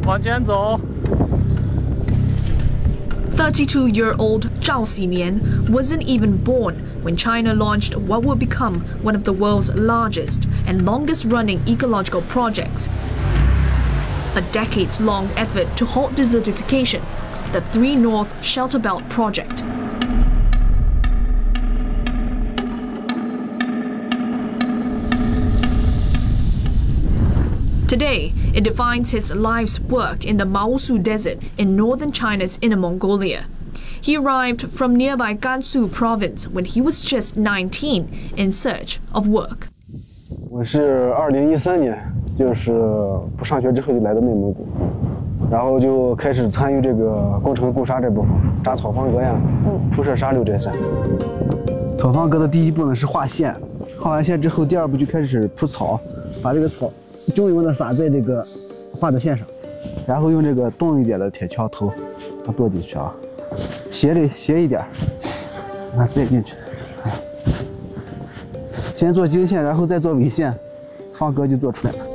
往前走。 32-year-old Zhao Xinian wasn't even born when China launched what would become one of the world's largest and longest-running ecological projects. A decades-long effort to halt desertification, the 3 North Shelter Belt Project. Today, it defines his life's work in the Maosu Desert in northern China's Inner Mongolia. He arrived from nearby Gansu province when he was just 19 in search of work. 我是2013年，就是不上学之后就来到内蒙古，然后就开始参与这个工程固沙这部分，扎草方格呀，铺设沙溜这些。草方格的第一步呢是画线，画完线之后，第二步就开始铺草，把这个草均匀的撒在这个画的线上，然后用这个钝一点的铁锹头，它剁进去啊，斜一点，啊再进去，先做经线，然后再做纬线，方格就做出来了。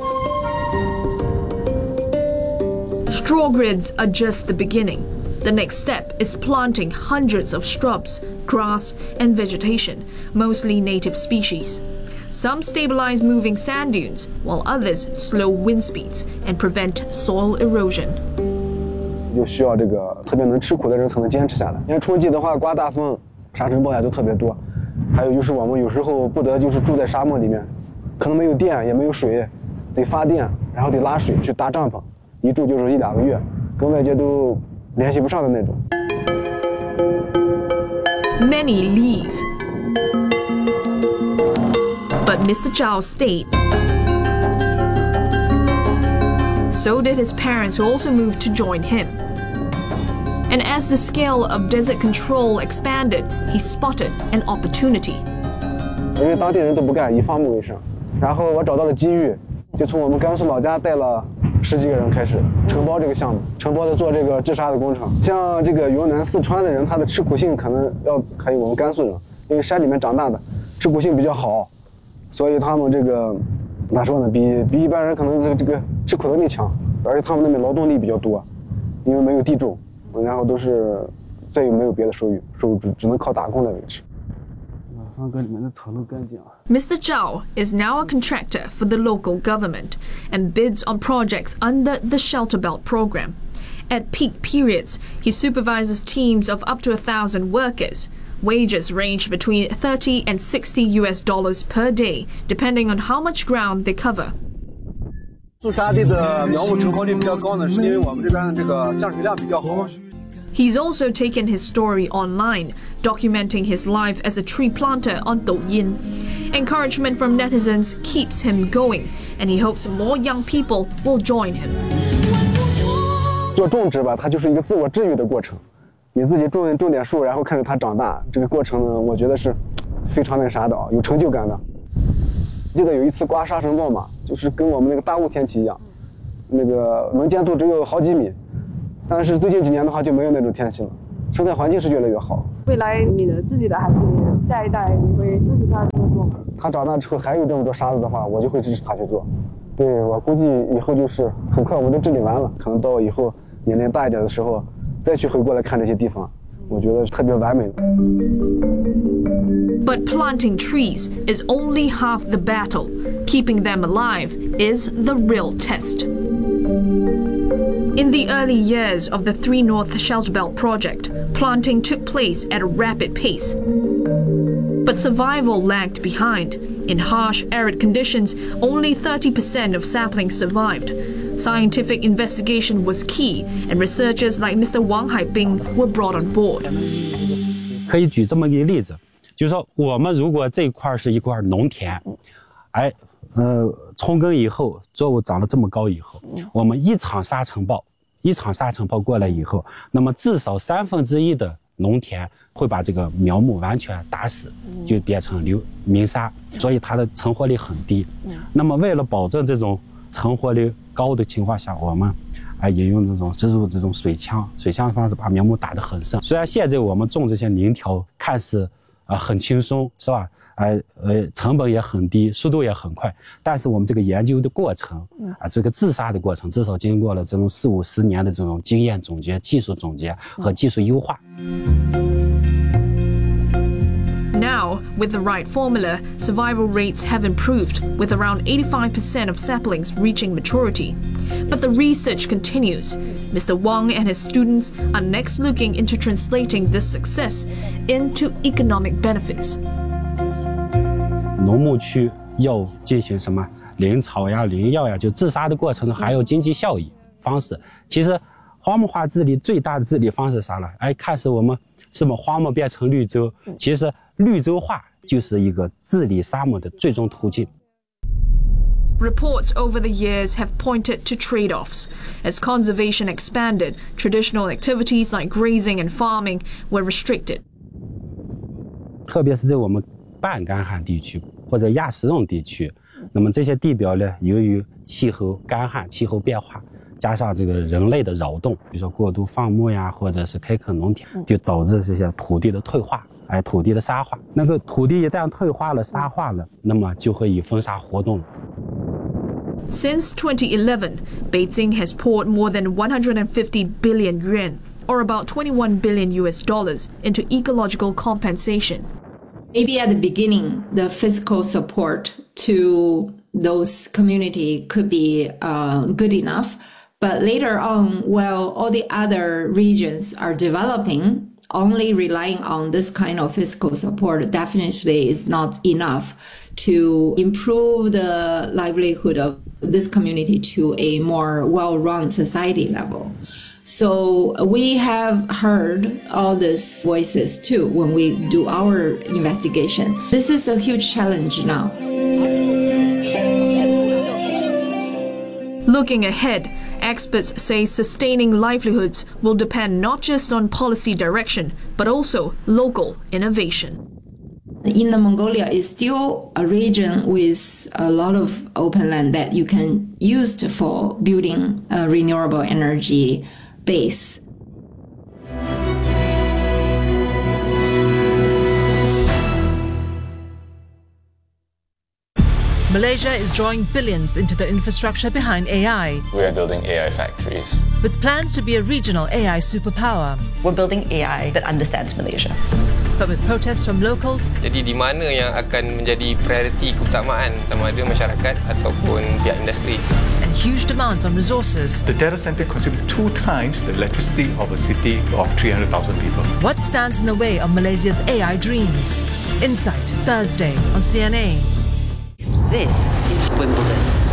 Straw grids are just the beginning. The next step is planting hundreds of shrubs, grass, and vegetation, mostly native species. Some stabilize moving sand dunes, while others slow wind speeds and prevent soil erosion. 就需要这个特别能吃苦的人才能坚持下来。因为春季的话，刮大风、沙尘暴呀都特别多。还有就是我们有时候不得就是住在沙漠里面，可能没有电也没有水，得发电，然后得拉水去搭帐篷，一住就是1-2个月，跟外界都联系不上的那种。 Many leave. But Mr. Zhao stayed. So did his parents, who also moved to join him. And as the scale of desert control expanded, he spotted an opportunity. 因为当地人都不干，以放牧为生。然后我找到了机遇，就从我们甘肃老家带了10几个人开始承包这个项目，承包的做这个治沙的工程。像这个云南、四川的人，他的吃苦性可能要还有我们甘肃人，因为山里面长大的，吃苦性比较好。所以他们这个咋说呢？比一般人可能这个吃苦能力强，而且他们那边劳动力比较多，因为没有地种，然后都是再也没有别的收入，只能靠打工来维持。方格里面的草都干净啊。 Mr. Zhao is now a contractor for the local government and bids on projects under the Shelter Belt program. At peak periods, he supervises teams of up to 1,000 workers. Wages range between $30 and $60 per day, depending on how much ground they cover. 驻沙地的苗木成活率比较高呢，是因为我们这边的这个降水量比较好。 He's also taken his story online, documenting his life as a tree planter on Douyin. Encouragement from netizens keeps him going, and he hopes more young people will join him. 做种植吧，它就是一个自我治愈的过程。你自己种点树，然后看着它长大，这个过程呢，我觉得是非常那啥的啊，有成就感的。记得有一次刮沙尘暴嘛，就是跟我们那个大雾天气一样，那个能见度只有好几米，但是最近几年的话就没有那种天气了，生态环境是越来越好。 未来你的自己的孩子，你的下一代，你会支持他这么做吗？ 他长大之后还有这么多沙子的话，我就会支持他去做。对，我估计以后就是很快我们都治理完了，可能到以后年龄大一点的时候。再去回过来看这些地方，我觉得特别完美。 But planting trees is only half the battle. Keeping them alive is the real test. In the early years of the 3 North Shelter Belt project, planting took place at a rapid pace. But survival lagged behind. In harsh, arid conditions, only 30% of saplings survived. Scientific investigation was key, and researchers like Mr. Wang Haibing were brought on board. 可以举这么一个例子，就是说我们如果这一块是一块农田，充耕以后，作物长得这么高以后，我们一场沙尘暴过来以后，那么至少1/3的农田会把这个苗木完全打死，就变成鸣沙，所以它的成活率很低。那么为了保证这种成活率高的情况下，我们引用这种植入这种水枪的方式，把苗木打得很深。虽然现在我们种这些林条看似很轻松，是吧？ 成本也很低，速度也很快。但是我们这个研究的过程这个自杀的过程，至少经过了这种40-50年的这种经验总结、技术总结和技术优化。 Now, with the right formula, survival rates have improved, with around 85% of saplings reaching maturity. But the research continues. Mr. Wang and his students are next looking into translating this success into economic benefits. 农牧区要进行什么林草呀、林药呀，就自杀的过程中还有经济效益方式。其实荒漠化治理最大的治理方式啥了？看似我们什么荒漠变成绿洲，其实绿洲化就是一个治理沙漠的最终途径。 Reports over the years have pointed to trade-offs. As conservation expanded, traditional activities like grazing and farming were restricted. 特别是在我们半干旱地区或者亚湿润地区，那么这些地表呢，由于气候干旱、气候变化，加上这个人类的扰动，比如说过度放牧呀，或者是开垦农田，就导致这些土地的退化，土地的沙化。那个土地一旦退化了、沙化了，那么就会以风沙活动。 Since 2011, Beijing has poured more than 150 billion yuan, or about $21 billion into ecological compensation. Maybe at the beginning, the fiscal support to those community could be good enough. But later on, while all the other regions are developing, only relying on this kind of fiscal support definitely is not enough to improve the livelihood of this community to a more well-run society level. So we have heard all these voices too when we do our investigation. This is a huge challenge now. Looking ahead, experts say sustaining livelihoods will depend not just on policy direction, but also local innovation. Inner Mongolia is still a region with a lot of open land that you can use for building a renewable energy base. Malaysia is drawing billions into the infrastructure behind AI. We are building AI factories. With plans to be a regional AI superpower. We're building AI that understands Malaysia. But with protests from locals. Jadi di mana yang akan menjadi prioriti keutamaan sama ada masyarakat ataupun pihak industri. And huge demands on resources. The data center consumes 2 times the electricity of a city of 300,000 people. What stands in the way of Malaysia's AI dreams? Insight, Thursday on CNA. This is Wimbledon.